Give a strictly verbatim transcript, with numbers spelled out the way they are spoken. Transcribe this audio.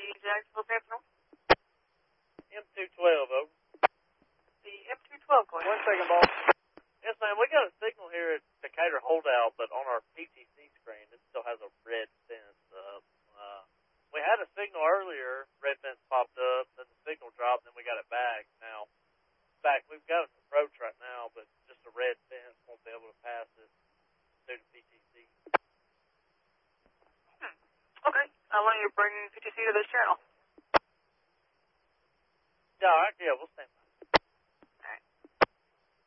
Jacksonville Sentinel. M two twelve, over. The M two twelve, go ahead. One second, boss. Yes, ma'am, we got a signal here at Decatur Holdout, but on our P T C screen, it still has a red fence up. Uh, we had a signal earlier, red fence popped up, then the signal dropped, then we got it back. Now, in fact, we've got an approach right now, but just a red fence won't be able to pass it due to P T C. Hmm. Okay, how long are you bringing P T C to this channel? Yeah, all right, yeah, we'll stand by.